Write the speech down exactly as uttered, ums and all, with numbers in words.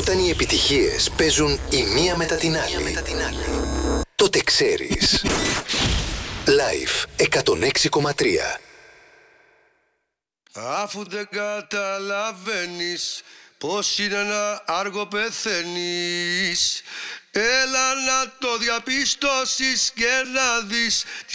Όταν οι επιτυχίες παίζουν η μία μετά την άλλη, τότε ξέρεις. Live εκατόν έξι κόμμα τρία. Αφού δεν καταλαβαίνεις πως είναι να άργο πεθαίνεις, έλα να το διαπιστώσεις και να δεις